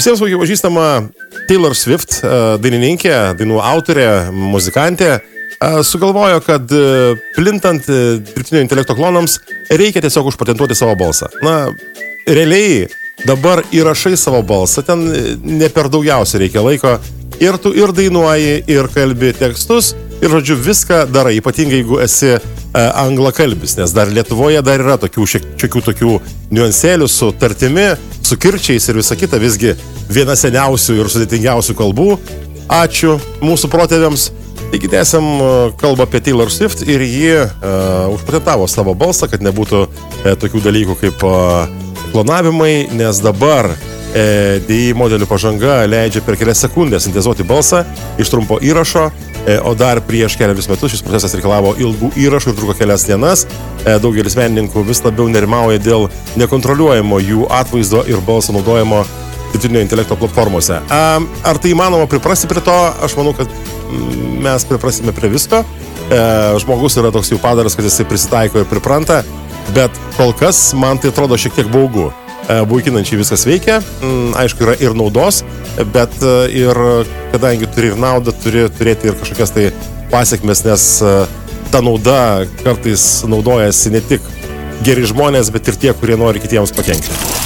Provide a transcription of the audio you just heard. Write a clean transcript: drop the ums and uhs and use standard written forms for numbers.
Visiems puikiai pažįstama Taylor Swift, dainininkė, dainų autorė, muzikantė, sugalvojo, kad plintant dirbtinio intelekto klonams reikia tiesiog užpatentuoti savo balsą. Na, realiai dabar įrašai savo balsą, ten ne per daugiausiai reikia laiko, ir tu ir dainuoji, ir kalbi tekstus, ir žodžiu viską darai, ypatingai jeigu esi anglakalbis, nes dar Lietuvoje dar yra tokių niuansėlių su tartimi, su kirčiais ir visa kita, visgi viena seniausių ir sudėtingiausių kalbų. Ačiū mūsų protėviams. Taigi tęsiam kalbą apie Taylor Swift ir ji užpatentavo savo balsą, kad nebūtų tokių dalykų kaip klonavimai, nes dabar DI modelių pažanga leidžia per kelias sekundės sintezuoti balsą iš trumpo įrašo, o dar prieš keliarius metus šis procesas reikalavo ilgų įrašų ir truko kelias dienas. Daugelis menininkų vis labiau nerimauja dėl nekontroliuojamo jų atvaizdo ir balso naudojimo dirbtinio intelekto platformose. Ar tai įmanoma priprasti prie to? Aš manau, kad mes priprasime prie visko. Žmogus yra toks jau padaras, kad jisai prisitaiko ir pripranta, bet kol kas man tai atrodo šiek tiek baugu. Bauginančiai viskas veikia, aišku, yra ir naudos, bet ir kadangi turi ir naudą, turi turėti ir kažkokias tai pasiekmes, nes ta nauda kartais naudojasi ne tik geri žmonės, bet ir tie, kurie nori kitiems pakenkti.